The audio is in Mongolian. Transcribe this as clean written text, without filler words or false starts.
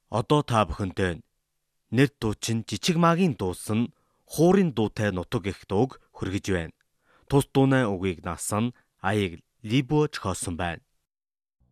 Одоо та бүхэнтэй нэр дуучин жижиг магийн дуусан хуурын дуутай нутаг гэх дууг хүргэж байна. Тус дууны үгийг наасан аяг Либо зохиосон байна.